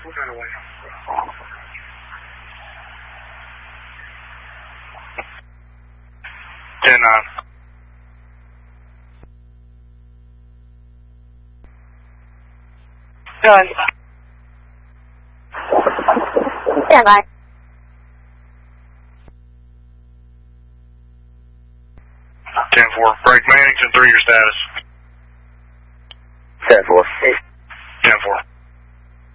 10-9. Done. Stand by. 10-4. Break Mannington 3, your status. 10-4. 10-4.